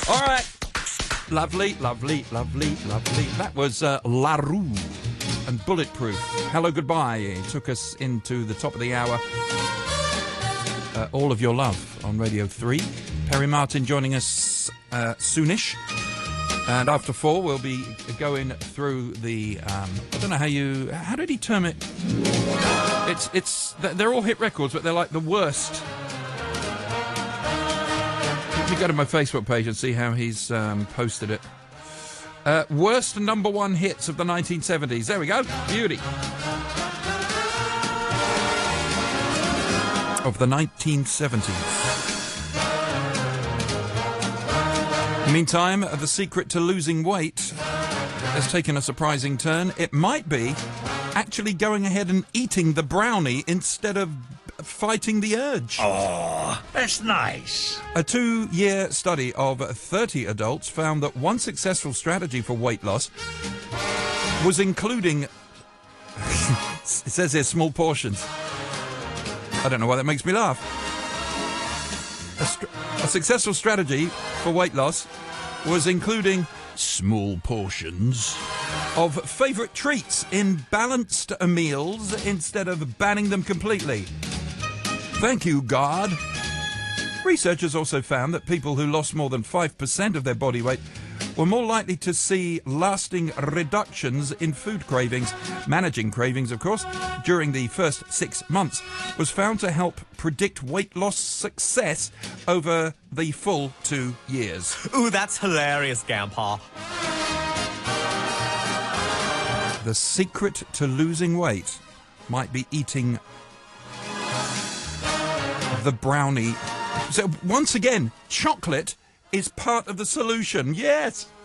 All right. Lovely. That was La Rue and Bulletproof. Hello, goodbye. It took us into the top of the hour. All of Your Love on Radio 3. Perry Martin joining us soonish. And after 4, we'll be going through the... I don't know how did he term it? They're all hit records, but they're like the worst. Let me go to my Facebook page and see how he's posted it. Worst number 1 hits of the 1970s. There we go. Beauty. Of the 1970s. Meantime, the secret to losing weight has taken a surprising turn. It might be actually going ahead and eating the brownie instead of fighting the urge. Oh, that's nice. A 2-year study of 30 adults found that one successful strategy for weight loss was including, it says here, small portions. I don't know why that makes me laugh. A successful strategy for weight loss was including small portions of favourite treats in balanced meals instead of banning them completely. Thank you, God. Researchers also found that people who lost more than 5% of their body weight were more likely to see lasting reductions in food cravings. Managing cravings, of course, during the first 6 months was found to help predict weight loss success over the full 2 years. Ooh, that's hilarious, Grandpa. The secret to losing weight might be eating the brownie. So once again, chocolate is part of the solution. Yes.